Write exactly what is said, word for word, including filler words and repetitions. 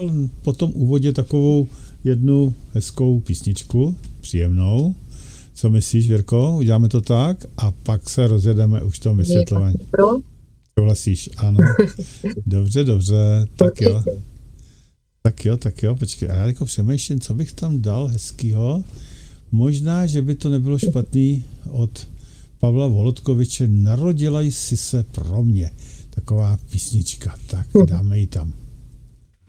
po tom úvodě takovou jednu hezkou písničku, příjemnou. Co myslíš, Věrko? Uděláme to tak a pak se rozjedeme už to vysvětlování. Souhlasíš? Ano. Dobře, dobře. Tak jo. Tak jo, tak jo, počkej. A já jako přemýšlím, co bych tam dal hezkýho. Možná, že by to nebylo špatný od Pavla Volodkoviče. Narodila jsi se pro mě. Taková písnička. Tak dáme ji tam.